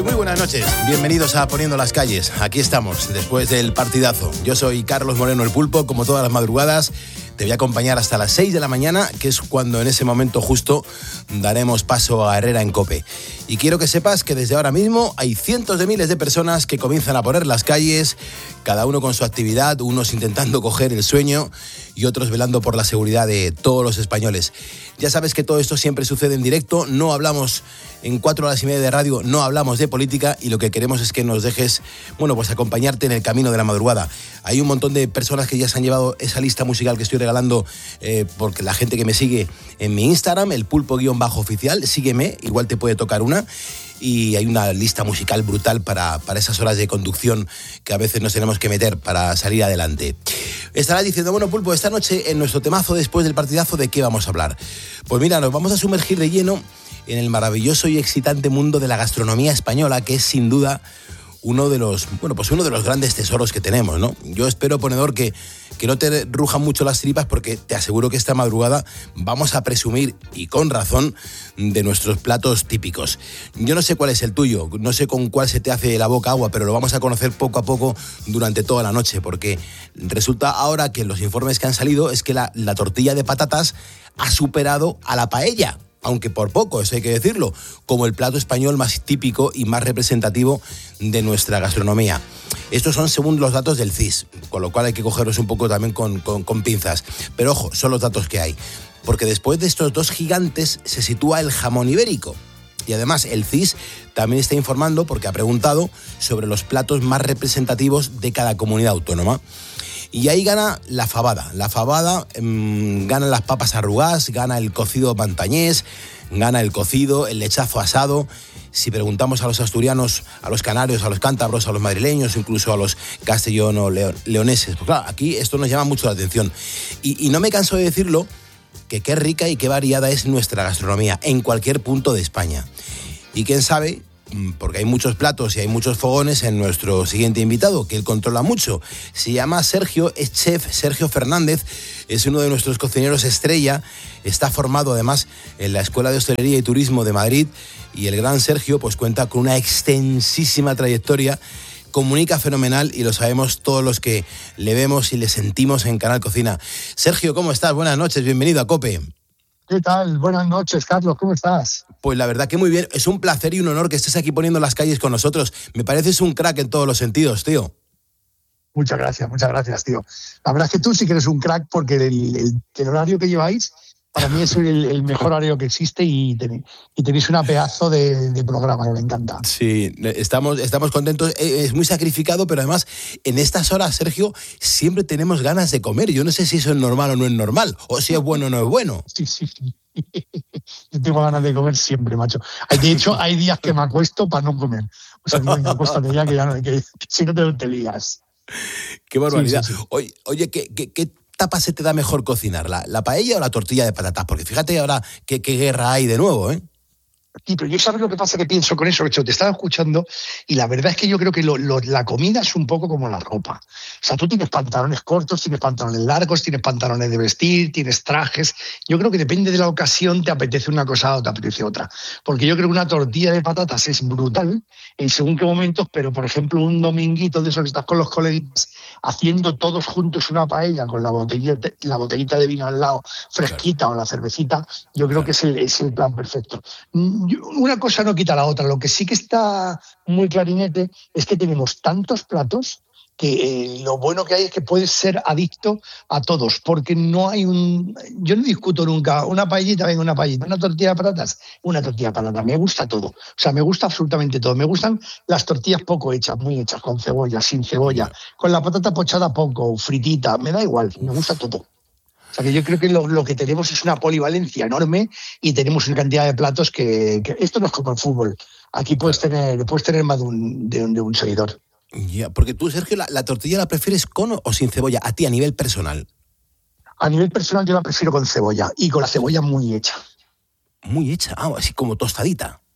Pues muy buenas noches, bienvenidos a Poniendo las Calles. Aquí estamos, después del partidazo. Yo soy Carlos Moreno, el Pulpo, como todas las madrugadas. Te voy a acompañar hasta las 6 de la mañana, que es cuando en ese momento justo daremos paso a Herrera en COPE. Y quiero que sepas que desde ahora mismo hay cientos de miles de personas que comienzan a poner las calles, cada uno con su actividad, unos intentando coger el sueño y otros velando por la seguridad de todos los españoles. Ya sabes que todo esto siempre sucede en directo, no hablamos en 4 horas y media de radio, no hablamos de política y lo que queremos es que nos dejes, pues acompañarte en el camino de la madrugada. Hay un montón de personas que ya se han llevado esa lista musical que estoy regalando porque la gente que me sigue en mi Instagram, el pulpo_oficial, sígueme, igual te puede tocar una. Y hay una lista musical brutal para esas horas de conducción que a veces nos tenemos que meter para salir adelante. Estarás diciendo, Pulpo, esta noche en nuestro temazo después del partidazo, ¿de qué vamos a hablar? Pues mira, nos vamos a sumergir de lleno en el maravilloso y excitante mundo de la gastronomía española, que es sin duda uno de los grandes tesoros que tenemos, ¿no? Yo espero, ponedor, que no te rujan mucho las tripas, porque te aseguro que esta madrugada vamos a presumir, y con razón, de nuestros platos típicos. Yo no sé cuál es el tuyo, no sé con cuál se te hace la boca agua, pero lo vamos a conocer poco a poco durante toda la noche, porque resulta ahora que los informes que han salido es que la tortilla de patatas ha superado a la paella. Aunque por poco, eso hay que decirlo, como el plato español más típico y más representativo de nuestra gastronomía. Estos son según los datos del CIS, con lo cual hay que cogerlos un poco también con pinzas. Pero ojo, son los datos que hay. Porque después de estos dos gigantes se sitúa el jamón ibérico. Y además el CIS también está informando, porque ha preguntado, sobre los platos más representativos de cada comunidad autónoma. Y ahí gana la fabada. La fabada gana las papas arrugadas, gana el cocido montañés, gana el cocido, el lechazo asado. Si preguntamos a los asturianos, a los canarios, a los cántabros, a los madrileños, incluso a los castellano-leoneses, pues claro, aquí esto nos llama mucho la atención. Y no me canso de decirlo, que qué rica y qué variada es nuestra gastronomía en cualquier punto de España. Y quién sabe, porque hay muchos platos y hay muchos fogones en nuestro siguiente invitado, que él controla mucho. Se llama Sergio, es chef Sergio Fernández, es uno de nuestros cocineros estrella, está formado además en la Escuela de Hostelería y Turismo de Madrid, y el gran Sergio pues cuenta con una extensísima trayectoria, comunica fenomenal y lo sabemos todos los que le vemos y le sentimos en Canal Cocina. Sergio, ¿cómo estás? Buenas noches, bienvenido a COPE. ¿Qué tal? Buenas noches, Carlos, ¿cómo estás? Pues la verdad que muy bien, es un placer y un honor que estés aquí poniendo las calles con nosotros. Me pareces un crack en todos los sentidos, tío. Muchas gracias, tío. La verdad es que tú sí que eres un crack, porque el horario que lleváis, para mí es el mejor horario que existe, y tenéis una pedazo de programa que me encanta. Sí, estamos contentos, es muy sacrificado, pero además en estas horas, Sergio, siempre tenemos ganas de comer. Yo no sé si eso es normal o no es normal, o si es bueno o no es bueno. Sí. Yo tengo ganas de comer siempre, macho. De hecho, hay días que me acuesto para no comer. O sea, me acuesto ya que si no te lías. Qué barbaridad. Sí. Oye, ¿qué tapa se te da mejor cocinar? ¿La paella o la tortilla de patatas? Porque fíjate ahora qué guerra hay de nuevo, ¿eh? Sí, pero yo sabes lo que pasa, que pienso con eso, te estaba escuchando, y la verdad es que yo creo que la comida es un poco como la ropa. O sea, tú tienes pantalones cortos, tienes pantalones largos, tienes pantalones de vestir, tienes trajes. Yo creo que depende de la ocasión, te apetece una cosa o te apetece otra. Porque yo creo que una tortilla de patatas es brutal en según qué momentos, pero por ejemplo un dominguito de eso que estás con los coleguitas haciendo todos juntos una paella con la botellita de vino al lado, fresquita, o la cervecita, yo creo que es el plan perfecto. Una cosa no quita la otra. Lo que sí que está muy clarinete es que tenemos tantos platos que lo bueno que hay es que puedes ser adicto a todos, porque no hay yo no discuto nunca, una paellita, venga, una paellita, una tortilla de patatas, me gusta todo. O sea, me gusta absolutamente todo. Me gustan las tortillas poco hechas, muy hechas, con cebolla, sin cebolla, con la patata pochada poco, fritita, me da igual, me gusta todo. O sea, que yo creo que lo que tenemos es una polivalencia enorme, y tenemos una cantidad de platos que esto no es como el fútbol. Aquí puedes tener más de un seguidor. Ya, porque tú, Sergio, ¿la tortilla la prefieres con o sin cebolla? A ti, a nivel personal. A nivel personal yo la prefiero con cebolla, y con la cebolla muy hecha. Muy hecha, así como tostadita.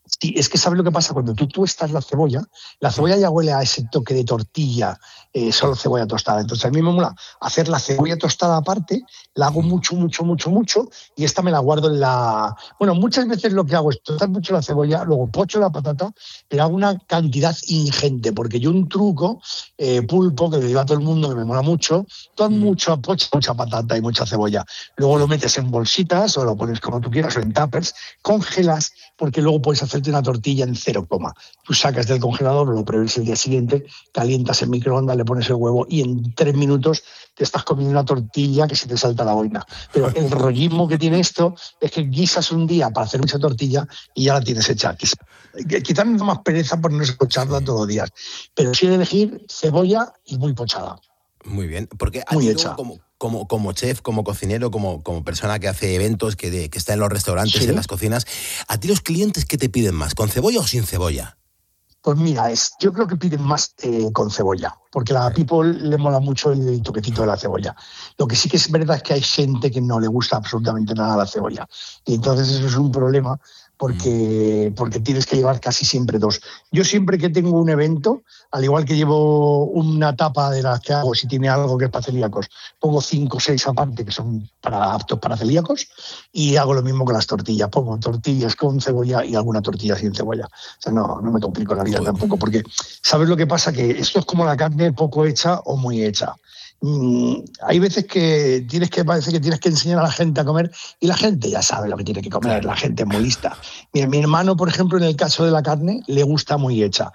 Sí, es que ¿sabes lo que pasa? Cuando tú tuestas la cebolla ya huele a ese toque de tortilla, solo cebolla tostada. Entonces a mí me mola hacer la cebolla tostada aparte, la hago mucho, mucho, mucho, mucho, y esta me la guardo en la... Bueno, muchas veces lo que hago es tostar mucho la cebolla, luego pocho la patata, pero hago una cantidad ingente, porque yo un truco, pulpo, que le digo a todo el mundo que me mola mucho, tú haz mucho, pocha, mucha patata y mucha cebolla. Luego lo metes en bolsitas o lo pones como tú quieras o en tuppers, congelas, porque luego puedes hacerte una tortilla en 0, tú sacas del congelador, lo pruebas el día siguiente, calientas en microondas, le pones el huevo y en 3 minutos te estás comiendo una tortilla que se te salta la boina. Pero el rollismo que tiene esto es que guisas un día para hacer mucha tortilla y ya la tienes hecha. Quizás me da más pereza por no escucharla todos los días, pero sí de elegir cebolla y muy pochada. Muy bien, porque a muy ti hecha. Como chef, como cocinero, como persona que hace eventos, que está en los restaurantes, ¿Sí? en las cocinas, ¿a ti los clientes qué te piden más, con cebolla o sin cebolla? Pues mira, yo creo que piden más con cebolla, porque a la people le mola mucho el toquecito de la cebolla. Lo que sí que es verdad es que hay gente que no le gusta absolutamente nada la cebolla. Y entonces eso es un problema porque tienes que llevar casi siempre 2. Yo siempre que tengo un evento, al igual que llevo una tapa de las que hago, si tiene algo que es para celíacos, pongo 5 o 6 aparte que son aptos para celíacos, y hago lo mismo con las tortillas. Pongo tortillas con cebolla y alguna tortilla sin cebolla. O sea, no me complico la vida tampoco, porque ¿sabes lo que pasa? Que esto es como la carne poco hecha o muy hecha. Hay veces que parece que tienes que enseñar a la gente a comer y la gente ya sabe lo que tiene que comer, claro. La gente es muy lista. Mira, mi hermano, por ejemplo, en el caso de la carne, le gusta muy hecha.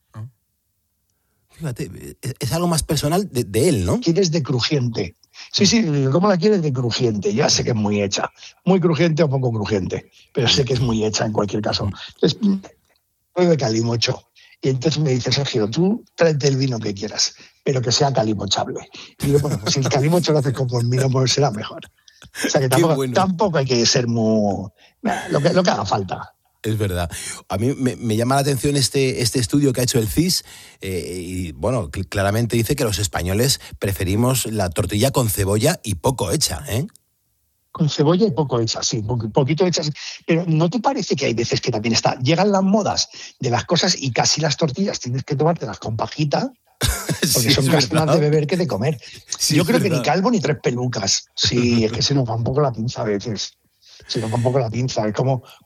Fíjate, es algo más personal de él, ¿no? Quieres de crujiente. Sí, ¿cómo la quieres? De crujiente. Ya sé que es muy hecha. Muy crujiente o poco crujiente, pero sé que es muy hecha en cualquier caso. Entonces, de calimocho. Y entonces me dice, Sergio, tú tráete el vino que quieras, pero que sea calimochable. Y yo, bueno, pues si el calimocho lo haces con buen vino, pues será mejor. O sea que tampoco hay que ser muy... Lo que haga falta. Es verdad. A mí me llama la atención este estudio que ha hecho el CIS y, bueno, claramente dice que los españoles preferimos la tortilla con cebolla y poco hecha, ¿eh? Con cebolla y poco hecha, sí, poquito hecha. Pero ¿no te parece que hay veces que también llegan las modas de las cosas y casi las tortillas tienes que tomártelas con pajita? Porque sí, son casi más de beber que de comer. Sí, yo creo que ni calvo ni 3 pelucas. Sí, es que se nos va un poco la pinza a veces. Se nos va un poco la pinza. Es como